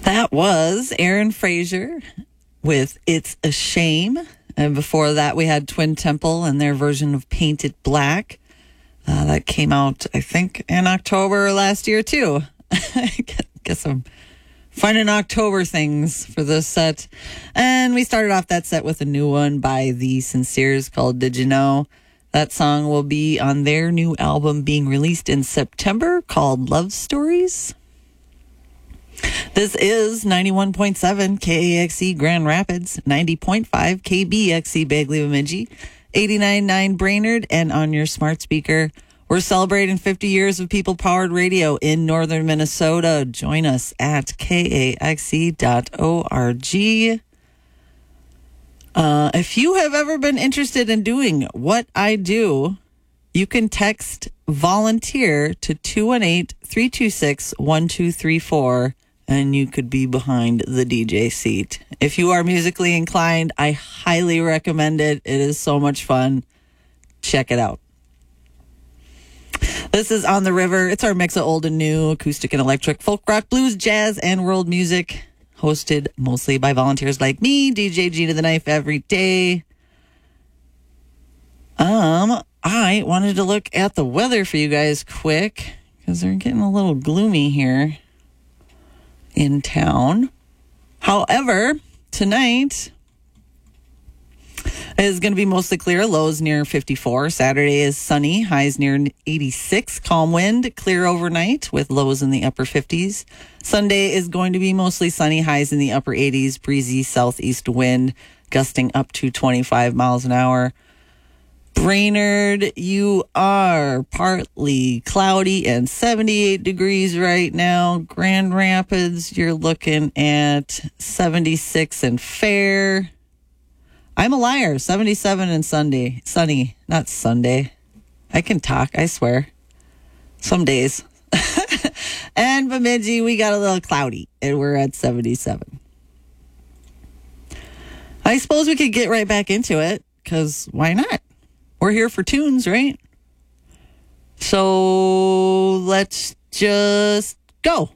That was Aaron Fraser with It's a Shame. And before that, we had Twin Temple and their version of Paint It Black. That came out, I think, in October last year, too. I guess I'm finding October things for this set. And we started off that set with a new one by The Sinceres called Did You Know? That song will be on their new album being released in September called Love Stories. This is 91.7 KAXE Grand Rapids, 90.5 KBXE Bagley Bemidji, 89.9 Brainerd, and on your smart speaker. We're celebrating 50 years of people-powered radio in northern Minnesota. Join us at kaxe.org. If you have ever been interested in doing what I do, you can text volunteer to 218-326-1234. And you could be behind the DJ seat. If you are musically inclined, I highly recommend it. It is so much fun. Check it out. This is On the River. It's our mix of old and new, acoustic and electric, folk rock, blues, jazz, and world music. Hosted mostly by volunteers like me, DJ G to the Knife, every day. I wanted to look at the weather for you guys quick because they're getting a little gloomy here in town. However, tonight is going to be mostly clear, lows near 54. Saturday is sunny, highs near 86. Calm wind, clear overnight with lows in the upper 50s. Sunday is going to be mostly sunny, highs in the upper 80s. Breezy southeast wind, gusting up to 25 miles an hour. Brainerd, you are partly cloudy and 78 degrees right now. Grand Rapids, you're looking at 76 and fair. I'm a liar, 77 and sunny, not Sunday. I can talk, I swear. Some days. And Bemidji, we got a little cloudy and we're at 77. I suppose we could get right back into it because why not? We're here for tunes, right? So let's just go.